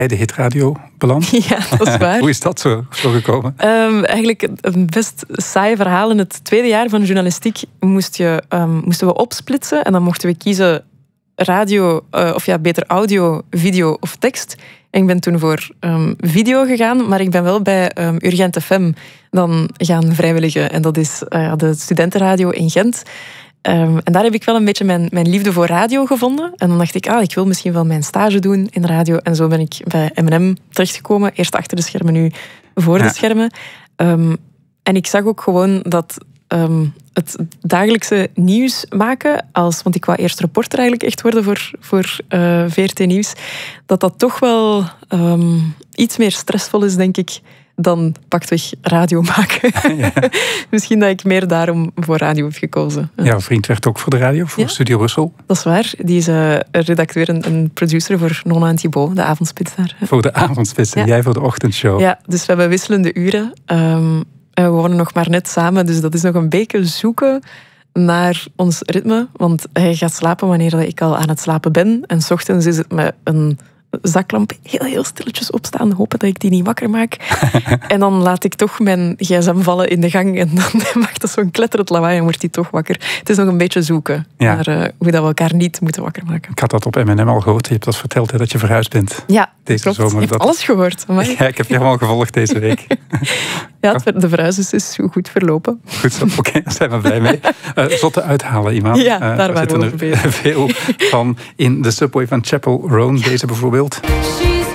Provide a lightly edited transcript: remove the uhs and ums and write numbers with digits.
bij de hitradio beland. Ja, dat is waar. Hoe is dat zo gekomen? Eigenlijk een best saai verhaal. In het tweede jaar van journalistiek moesten we opsplitsen. En dan mochten we kiezen radio, beter audio, video of tekst. En ik ben toen voor video gegaan, maar ik ben wel bij Urgent FM dan gaan vrijwilligen. En dat is de studentenradio in Gent. En daar heb ik wel een beetje mijn liefde voor radio gevonden. En dan dacht ik, ik wil misschien wel mijn stage doen in radio. En zo ben ik bij M&M terechtgekomen. Eerst achter de schermen, nu voor de schermen. En ik zag ook gewoon dat het dagelijkse nieuws maken, want ik wou eerst reporter eigenlijk echt worden voor VRT Nieuws, dat toch wel iets meer stressvol is, denk ik, dan pakweg radio maken. Ja. Misschien dat ik meer daarom voor radio heb gekozen. Jouw vriend werkt ook voor de radio, voor Studio Brussel. Dat is waar. Die is redacteur en producer voor Nona en Thibaut, de avondspits daar. Voor de avondspits en jij voor de ochtendshow. Ja, dus we hebben wisselende uren. En we wonen nog maar net samen, dus dat is nog een beetje zoeken naar ons ritme. Want hij gaat slapen wanneer ik al aan het slapen ben. En 's ochtends is het met een zaklamp heel stilletjes opstaan, hopen dat ik die niet wakker maak. En dan laat ik toch mijn gsm vallen in de gang en dan maakt dat zo'n kletterend lawaai en wordt hij toch wakker. Het is nog een beetje zoeken naar hoe dat we elkaar niet moeten wakker maken. Ik had dat op M&M al gehoord. Je hebt dat verteld, dat je verhuisd bent. Ja, deze klopt. zomer. Je hebt alles gehoord. Ja, ik heb je helemaal gevolgd deze week. Ja, de verhuis is goed verlopen. Goed zo, oké, daar zijn we blij mee. Zotte uithalen, iemand. Ja, daar waren we over bezig. Veel van in de subway van Chapel Roan, deze bijvoorbeeld.